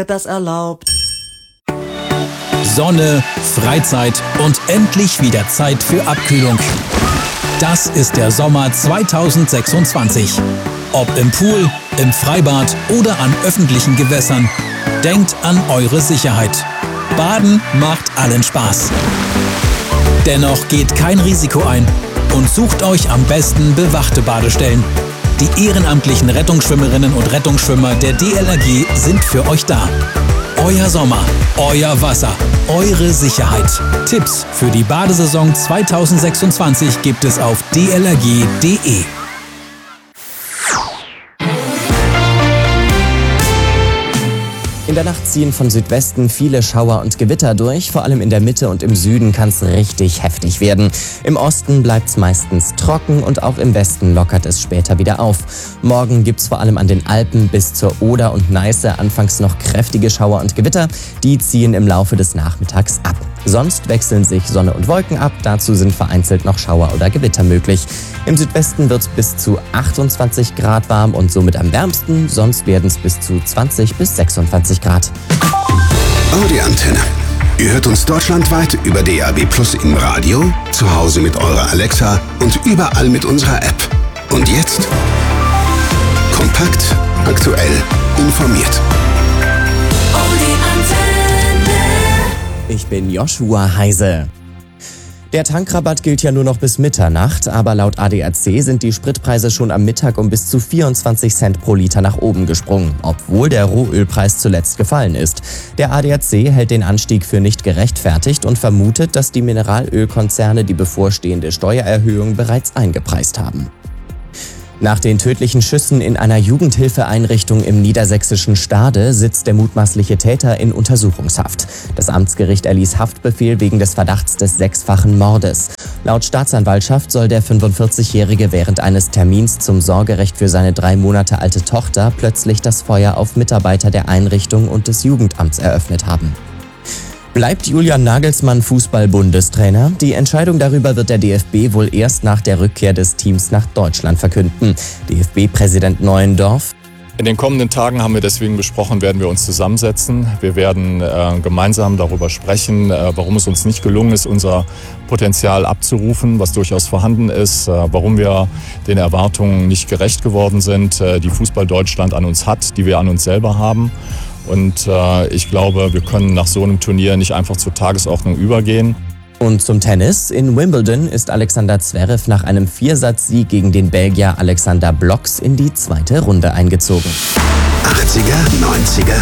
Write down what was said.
das erlaubt. Sonne, Freizeit und endlich wieder Zeit für Abkühlung. Das ist der Sommer 2026. Ob im Pool, im Freibad oder an öffentlichen Gewässern. Denkt an eure Sicherheit. Baden macht allen Spaß. Dennoch geht kein Risiko ein und sucht euch am besten bewachte Badestellen. Die ehrenamtlichen Rettungsschwimmerinnen und Rettungsschwimmer der DLRG sind für euch da. Euer Sommer, euer Wasser, eure Sicherheit. Tipps für die Badesaison 2026 gibt es auf dlrg.de. In der Nacht ziehen von Südwesten viele Schauer und Gewitter durch. Vor allem in der Mitte und im Süden kann es richtig heftig werden. Im Osten bleibt es meistens trocken und auch im Westen lockert es später wieder auf. Morgen gibt es vor allem an den Alpen bis zur Oder und Neiße anfangs noch kräftige Schauer und Gewitter. Die ziehen im Laufe des Nachmittags ab. Sonst wechseln sich Sonne und Wolken ab. Dazu sind vereinzelt noch Schauer oder Gewitter möglich. Im Südwesten wird es bis zu 28 Grad warm und somit am wärmsten. Sonst werden es bis zu 20 bis 26 Grad. Audi-Antenne. Ihr hört uns deutschlandweit über DAB+ im Radio, zu Hause mit eurer Alexa und überall mit unserer App. Und jetzt kompakt, aktuell, informiert. Ich bin Joshua Heise. Der Tankrabatt gilt ja nur noch bis Mitternacht, aber laut ADAC sind die Spritpreise schon am Mittag um bis zu 24 Cent pro Liter nach oben gesprungen, obwohl der Rohölpreis zuletzt gefallen ist. Der ADAC hält den Anstieg für nicht gerechtfertigt und vermutet, dass die Mineralölkonzerne die bevorstehende Steuererhöhung bereits eingepreist haben. Nach den tödlichen Schüssen in einer Jugendhilfeeinrichtung im niedersächsischen Stade sitzt der mutmaßliche Täter in Untersuchungshaft. Das Amtsgericht erließ Haftbefehl wegen des Verdachts des 6-fachen Mordes. Laut Staatsanwaltschaft soll der 45-Jährige während eines Termins zum Sorgerecht für seine 3 Monate alte Tochter plötzlich das Feuer auf Mitarbeiter der Einrichtung und des Jugendamts eröffnet haben. Bleibt Julian Nagelsmann Fußball-Bundestrainer? Die Entscheidung darüber wird der DFB wohl erst nach der Rückkehr des Teams nach Deutschland verkünden. DFB-Präsident Neuendorf: In den kommenden Tagen haben wir deswegen besprochen, werden wir uns zusammensetzen. Wir werden gemeinsam darüber sprechen, warum es uns nicht gelungen ist, unser Potenzial abzurufen, was durchaus vorhanden ist, warum wir den Erwartungen nicht gerecht geworden sind, die Fußball Deutschland an uns hat, die wir an uns selber haben. Und ich glaube, wir können nach so einem Turnier nicht einfach zur Tagesordnung übergehen. Und zum Tennis. In Wimbledon ist Alexander Zverev nach einem 4-Satz-Sieg gegen den Belgier Alexander Blocks in die 2. Runde eingezogen. 80er, 90er